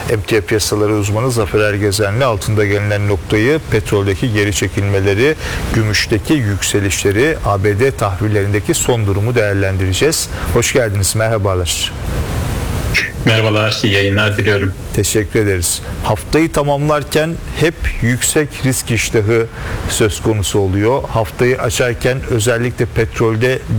Emtia piyasaları uzmanı Zafer Ergezen'le altında gelinen noktayı, petroldeki geri çekilmeleri, gümüşteki yükselişleri, ABD tahvillerindeki son durumu değerlendireceğiz. Hoş geldiniz, merhabalar. Merhabalar, iyi yayınlar diliyorum. Teşekkür ederiz. Haftayı tamamlarken hep yüksek risk iştahı söz konusu oluyor. Haftayı açarken özellikle petrolde